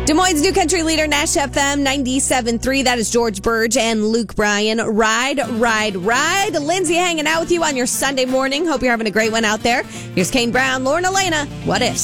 Des Moines' new country leader, Nash FM 97.3. That is George Burge and Luke Bryan. Ride, ride, ride. Lindsay hanging out with you on your Sunday morning. Hope you're having a great one out there. Here's Kane Brown, Lauren Elena. What ifs?